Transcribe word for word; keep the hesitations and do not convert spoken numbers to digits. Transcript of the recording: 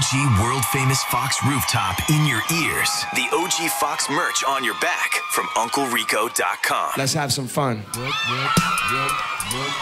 G world-famous Fox rooftop in your ears. The O G Fox merch on your back from Uncle Rico dot com. Let's have some fun.